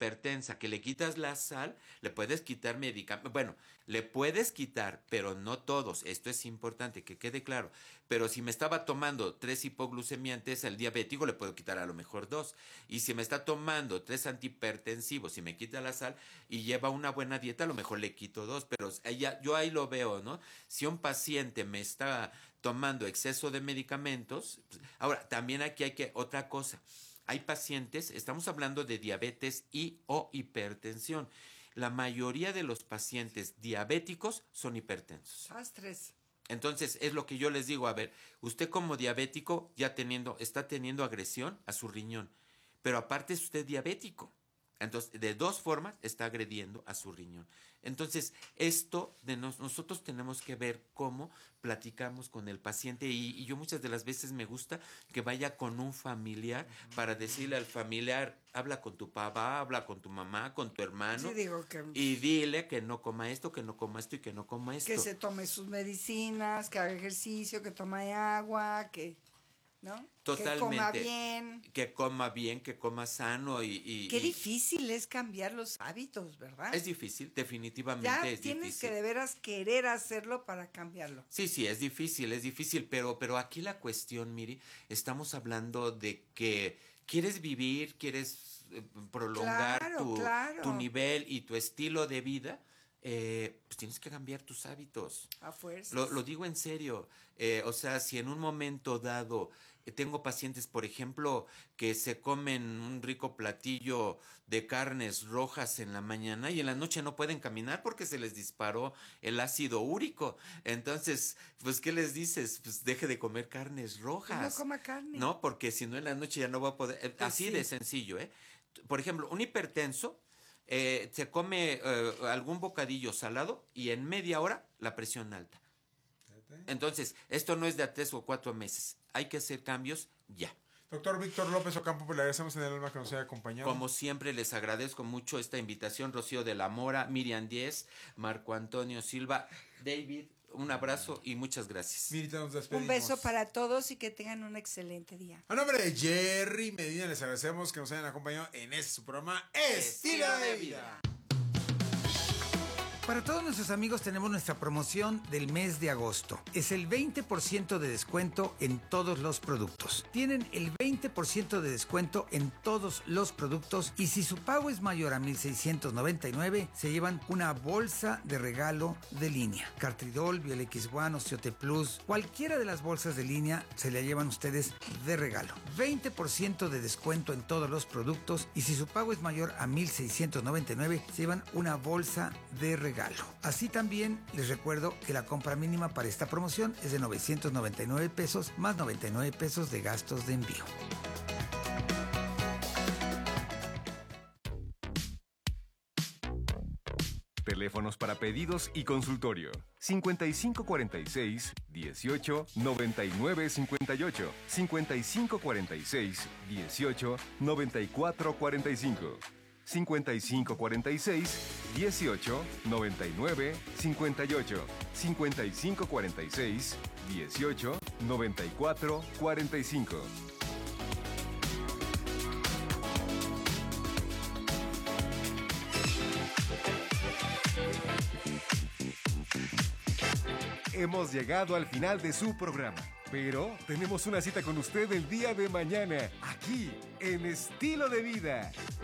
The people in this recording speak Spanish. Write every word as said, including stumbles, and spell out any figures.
hipertensa, que le quitas la sal, le puedes quitar medicamentos. Bueno, le puedes quitar, pero no todos. Esto es importante, que quede claro. Pero si me estaba tomando tres hipoglucemiantes, al diabético le puedo quitar a lo mejor dos. Y si me está tomando tres antihipertensivos y me quita la sal y lleva una buena dieta, a lo mejor le quito dos. Pero ella, yo ahí lo veo, ¿no? Si un paciente me está tomando exceso de medicamentos. Ahora, también aquí hay que, otra cosa. Hay pacientes, estamos hablando de diabetes y o hipertensión. La mayoría de los pacientes diabéticos son hipertensos. Astres. Entonces, es lo que yo les digo, a ver, usted como diabético ya teniendo, está teniendo agresión a su riñón, pero aparte es usted diabético. Entonces, de dos formas está agrediendo a su riñón. Entonces, esto de nos, nosotros tenemos que ver cómo platicamos con el paciente y, y yo muchas de las veces me gusta que vaya con un familiar para decirle al familiar, habla con tu papá, habla con tu mamá, con tu hermano, sí, digo que, y dile que no coma esto, que no coma esto y que no coma esto. Que se tome sus medicinas, que haga ejercicio, que tome agua, que... ¿no? Totalmente. Que coma bien. Que coma bien, que coma sano y... y Qué y difícil es cambiar los hábitos, ¿verdad? es difícil, definitivamente ya es tienes difícil. que de veras querer hacerlo para cambiarlo. Sí, sí, es difícil, es difícil, pero, pero aquí la cuestión, Miri, estamos hablando de que quieres vivir, quieres eh, prolongar Claro, tu, claro. tu nivel y tu estilo de vida. Eh, pues tienes que cambiar tus hábitos. A fuerza. Lo, lo digo en serio. Eh, o sea, si en un momento dado eh, tengo pacientes, por ejemplo, que se comen un rico platillo de carnes rojas en la mañana y en la noche no pueden caminar porque se les disparó el ácido úrico. Entonces, pues, ¿qué les dices? Pues deje de comer carnes rojas. Pues no coma carne. No, porque si no en la noche ya no va a poder. Eh, Pues así sí. de sencillo, ¿eh? Por ejemplo, un hipertenso. Eh, se come eh, algún bocadillo salado y en media hora la presión alta. Entonces, esto no es de a tres o cuatro meses. Hay que hacer cambios ya. Doctor Víctor López Ocampo, pues le agradecemos en el alma que nos haya acompañado. Como siempre, les agradezco mucho esta invitación. Rocío de la Mora, Miriam Díez, Marco Antonio Silva, David, un abrazo y muchas gracias. Mirita, nos despedimos. Un beso para todos y que tengan un excelente día. A nombre de Jerry Medina, les agradecemos que nos hayan acompañado en este su programa Estilo de Vida. Para todos nuestros amigos tenemos nuestra promoción del mes de agosto. Es el veinte por ciento de descuento en todos los productos. Tienen el veinte por ciento de descuento en todos los productos y si su pago es mayor a mil seiscientos noventa y nueve, se llevan una bolsa de regalo de línea. Cartridol, Biolex One, Osteote Plus, cualquiera de las bolsas de línea se la llevan ustedes de regalo. veinte por ciento de descuento en todos los productos y si su pago es mayor a mil seiscientos noventa y nueve, se llevan una bolsa de regalo. Así también les recuerdo que la compra mínima para esta promoción es de novecientos noventa y nueve pesos más noventa y nueve pesos de gastos de envío. Teléfonos para pedidos y consultorio. cincuenta y cinco cuarenta y seis, dieciocho, noventa y nueve cincuenta y ocho. cincuenta y cinco cuarenta y seis, dieciocho, noventa y cuatro cuarenta y cinco. cincuenta y cinco cuarenta y seis, dieciocho, noventa y nueve cincuenta y ocho. cincuenta y cinco cuarenta y seis, dieciocho, noventa y cuatro cuarenta y cinco. Hemos llegado al final de su programa, pero tenemos una cita con usted el día de mañana, aquí, en Estilo de Vida.